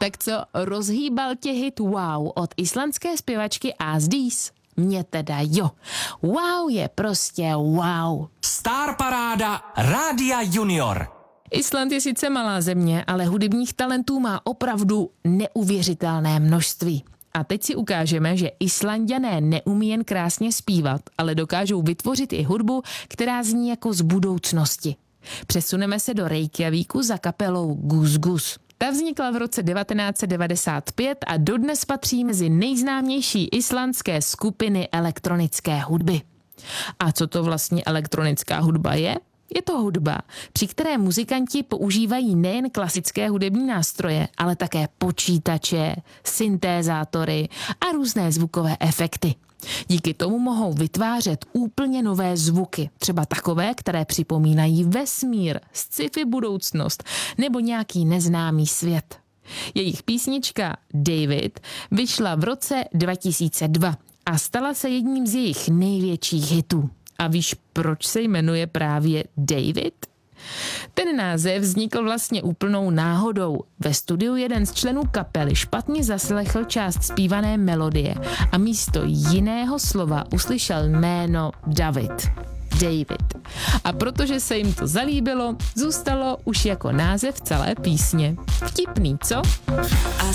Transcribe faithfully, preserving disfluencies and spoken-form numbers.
Tak co, rozhýbal tě hit Wow od islandské zpěvačky Ásdís? Mně teda jo. Wow je prostě wow. Star Paráda Rádia Junior. Island je sice malá země, ale hudebních talentů má opravdu neuvěřitelné množství. A teď si ukážeme, že Islanďané neumí jen krásně zpívat, ale dokážou vytvořit i hudbu, která zní jako z budoucnosti. Přesuneme se do Reykjavíku za kapelou Gus Gus. Ta vznikla v roce devatenáct set devadesát pět a dodnes patří mezi nejznámější islandské skupiny elektronické hudby. A co to vlastně elektronická hudba je? Je to hudba, při které muzikanti používají nejen klasické hudební nástroje, ale také počítače, syntézátory a různé zvukové efekty. Díky tomu mohou vytvářet úplně nové zvuky, třeba takové, které připomínají vesmír, sci-fi budoucnost nebo nějaký neznámý svět. Jejich písnička David vyšla v roce dva tisíce dva a stala se jedním z jejich největších hitů. A víš, proč se jmenuje právě David? Ten název vznikl vlastně úplnou náhodou. Ve studiu jeden z členů kapely špatně zaslechl část zpívané melodie a místo jiného slova uslyšel jméno David. David. A protože se jim to zalíbilo, zůstalo už jako název celé písně. Vtipný, co? I